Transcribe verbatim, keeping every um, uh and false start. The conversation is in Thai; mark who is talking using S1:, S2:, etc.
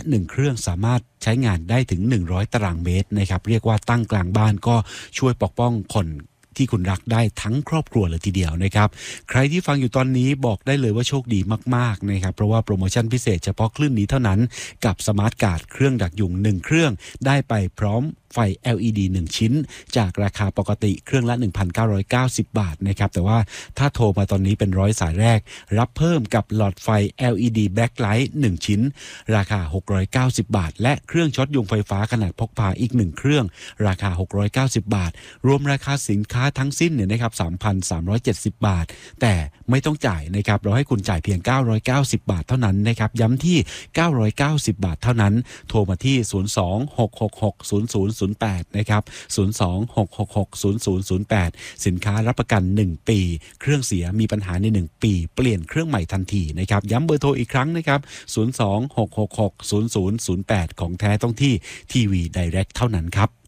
S1: หนึ่งเครื่องสามารถใช้งานได้ถึงหนึ่งร้อยตารางเมตรนะครับเรียกว่าตั้งกลางบ้านก็ช่วยปกป้องคนที่คุณรักได้ทั้งครอบครัวเลยทีเดียวนะครับใครที่ฟังอยู่ตอนนี้บอกได้เลยว่าโชคดีมากๆนะครับเพราะว่าโปรโมชั่นพิเศษเฉพาะคลื่นนี้เท่านั้นกับสมาร์ทการ์ดเครื่องดักยุงหนึ่งเครื่องได้ไปพร้อมไฟ แอล อี ดี หนึ่งชิ้นจากราคาปกติเครื่องละ หนึ่งพันเก้าร้อยเก้าสิบ บาทนะครับแต่ว่าถ้าโทรมาตอนนี้เป็นร้อยสายแรกรับเพิ่มกับหลอดไฟ แอล อี ดี Backlight หนึ่งชิ้นราคาหกร้อยเก้าสิบบาทและเครื่องช็อตยุงไฟฟ้าขนาดพกพาอีกหนึ่งเครื่องราคาหกร้อยเก้าสิบบาทรวมราคาสินค้าทั้งสิ้นเนี่ยนะครับ สามพันสามร้อยเจ็ดสิบ บาทแต่ไม่ต้องจ่ายนะครับเราให้คุณจ่ายเพียงเก้าร้อยเก้าสิบบาทเท่านั้นนะครับย้ำที่เก้าร้อยเก้าสิบบาทเท่านั้นโทรมาที่ศูนย์ สอง หก หก หก ศูนย์ ศูนย์ ศูนย์ แปดนะครับศูนย์ สอง หก หก หก ศูนย์ ศูนย์ ศูนย์ แปดสินค้ารับประกันหนึ่งปีเครื่องเสียมีปัญหาในหนึ่งปีเปลี่ยนเครื่องใหม่ทันทีนะครับย้ำเบอร์โทรอีกครั้งนะครับศูนย์ สอง หก หก หก ศูนย์ ศูนย์ ศูนย์ แปดของแท้ต้องที่ทีวีไดเรกเท่านั้นครับ